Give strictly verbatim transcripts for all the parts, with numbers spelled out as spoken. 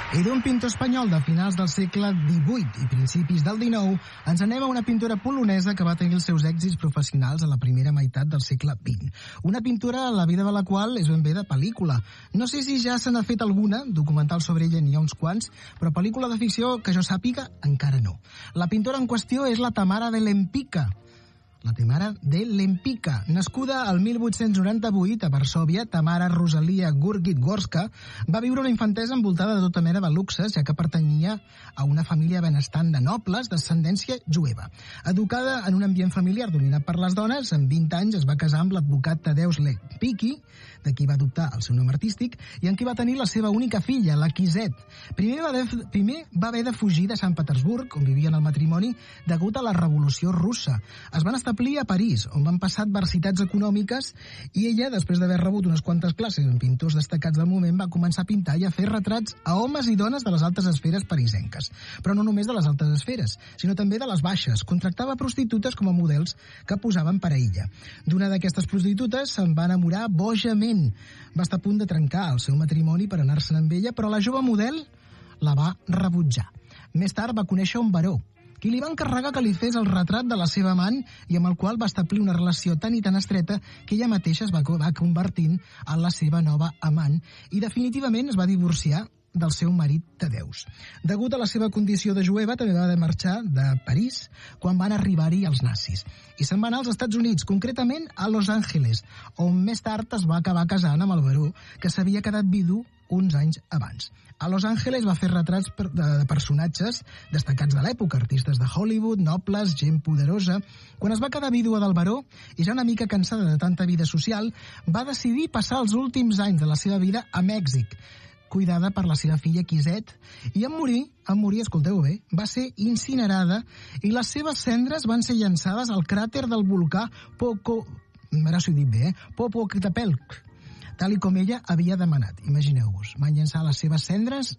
I d'un pintor espanyol de finals del segle divuit i principis del dinou ens anem a una pintura polonesa que va tenir els seus èxits professionals a la primera meitat del segle vint. Una pintura la vida de la qual és ben bé de pel·lícula. No sé si ja se n'ha fet alguna, documental sobre ella n'hi ha uns quants, però pel·lícula de ficció que jo sàpiga encara no. La pintora en qüestió és la Tamara de Lempicka. La Tamara de Lempicka. Nascuda el mil vuit-cents noranta-vuit a Varsòvia, Tamara Rosalia Gurgit-Gorska va viure una infantesa envoltada de tota mena de luxes, ja que pertanyia a una família benestant de nobles d'ascendència jueva. Educada en un ambient familiar dominat per les dones, amb vint anys es va casar amb l'advocat Tadeusz Lempicki, de qui va adoptar el seu nom artístic, i en qui va tenir la seva única filla, la Kizet. Primer va, de, primer va haver de fugir de Sant Petersburg, on vivien el matrimoni, degut a la Revolució Russa. Es van establir a París, on van passar adversitats econòmiques, i ella, després d'haver rebut unes quantes classes amb pintors destacats del moment, va començar a pintar i a fer retrats a homes i dones de les altes esferes parisenques. Però no només de les altes esferes, sinó també de les baixes. Contractava prostitutes com a models que posaven per a ella. D'una d'aquestes prostitutes se'n va enamorar bojament. Va estar a punt de trencar el seu matrimoni per anar-se'n amb ella, però la jove model la va rebutjar. Més tard va conèixer un baró, qui li va encarregar que li fes el retrat de la seva amant i amb el qual va establir una relació tan i tan estreta que ella mateixa es va, va convertint en la seva nova amant i definitivament es va divorciar del seu marit Tadeusz. Degut a la seva condició de jueva, també va haver de marxar de París quan van arribar-hi els nazis. I se'n va anar als Estats Units, concretament a Los Angeles, on més tard es va acabar casant amb el baró, que s'havia quedat vidu uns anys abans. A Los Angeles va fer retrats de personatges destacats de l'època, artistes de Hollywood, nobles, gent poderosa. Quan es va quedar vídua del baró, i ja una mica cansada de tanta vida social, va decidir passar els últims anys de la seva vida a Mèxic, cuidada per la seva filla Kizet, i en morir, en morir, escolteu bé, va ser incinerada i les seves cendres van ser llançades al cràter del volcà Poco... Ara s'ho he dit bé, eh? Popocatépetl, tal i com ella havia demanat. Imagineu-vos, van llançar les seves cendres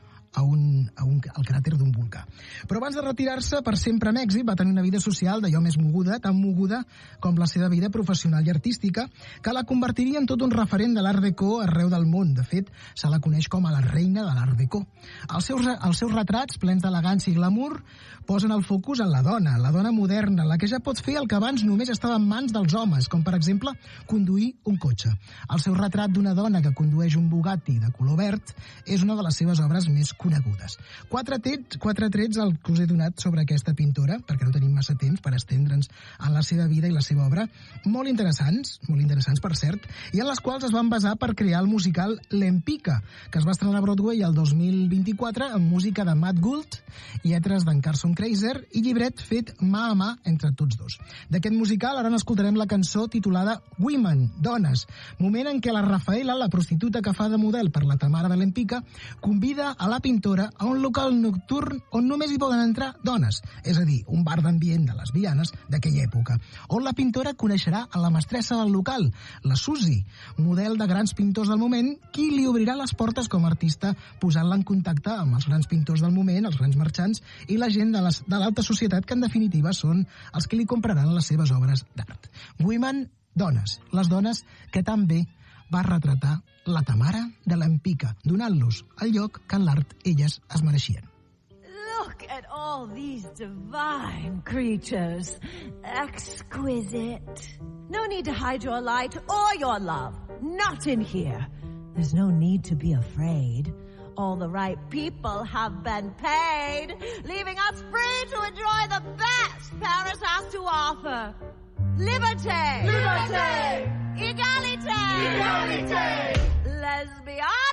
a un, a un, al cràter d'un volcà. Però abans de retirar-se per sempre a Mèxic va tenir una vida social d'allò més moguda, tan moguda com la seva vida professional i artística, que la convertiria en tot un referent de l'Art Déco arreu del món. De fet, se la coneix com a la reina de l'Art Déco. Els seus, els seus retrats, plens d'elegància i glamour, posen el focus en la dona, la dona moderna, la que ja pot fer el que abans només estava en mans dels homes, com per exemple conduir un cotxe. El seu retrat d'una dona que condueix un Bugatti de color verd és una de les seves obres més conegudes. Quatre trets, quatre trets el que us he donat sobre aquesta pintora, perquè no tenim massa temps per estendre'ns en la seva vida i la seva obra, molt interessants, molt interessants per cert, i en les quals es van basar per crear el musical Lempicka, que es va estrenar a Broadway el dos mil vint-i-quatre amb música de Matt Gould, lletres d'en Carson Kreiser i llibret fet mà a mà entre tots dos. D'aquest musical ara n'escoltarem la cançó titulada Women, Dones, moment en què la Rafaela, la prostituta que fa de model per la Tamara de Lempicka, convida a la pintora a un local nocturn on només hi poden entrar dones, és a dir, un bar d'ambient de lesbianes d'aquella època, on la pintora coneixerà a la mestressa del local, la Suzy, model de grans pintors del moment, qui li obrirà les portes com a artista, posant-la en contacte amb els grans pintors del moment, els grans marxants i la gent de les, de l'alta societat, que en definitiva són els que li compraran les seves obres d'art. Women, dones, les dones que també va retratar la Tamara de Lempicka, donant-los el lloc que en l'art elles es mereixien. Look at all these divine creatures. Exquisite. No need to hide your light or your love. Not in here. There's no need to be afraid. All the right people have been paid, leaving us free to enjoy the best Paris has to offer. Liberté! Liberté! Égalité! Égalité! Lesbian!